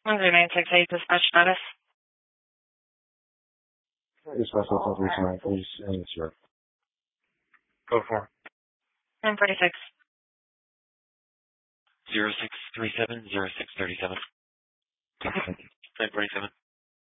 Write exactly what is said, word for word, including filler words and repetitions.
one zero nine six eight, dispatch status. Dispatch one three nine, please, and it's your Go for ten forty-six. zero six three seven, zero six three seven. ten forty-seven.